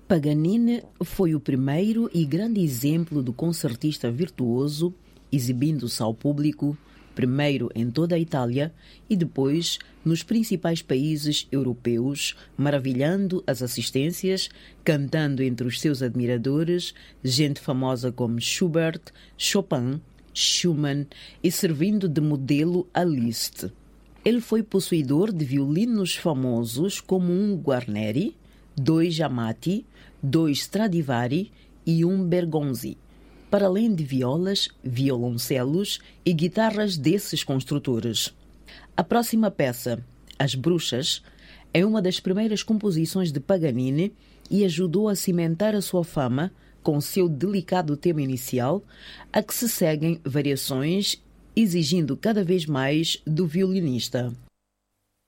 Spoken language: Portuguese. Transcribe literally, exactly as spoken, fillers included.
Paganini foi o primeiro e grande exemplo do concertista virtuoso, exibindo-se ao público, primeiro em toda a Itália e depois nos principais países europeus, maravilhando as assistências, cantando entre os seus admiradores gente famosa como Schubert, Chopin, Schumann e servindo de modelo a Liszt. Ele foi possuidor de violinos famosos como um Guarneri, dois Amati, dois Stradivari e um Bergonzi, para além de violas, violoncelos e guitarras desses construtores. A próxima peça, As Bruxas, é uma das primeiras composições de Paganini e ajudou a cimentar a sua fama com seu delicado tema inicial, a que se seguem variações exigindo cada vez mais do violinista.